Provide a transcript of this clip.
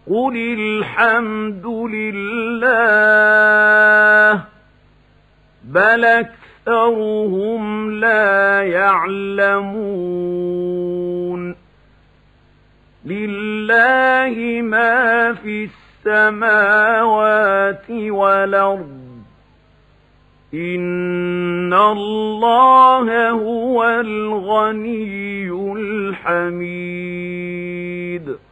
قل الحمد لله بل أكثرهم لا يعلمون لله ما في السماوات والأرض إن الله هو الغني الحميد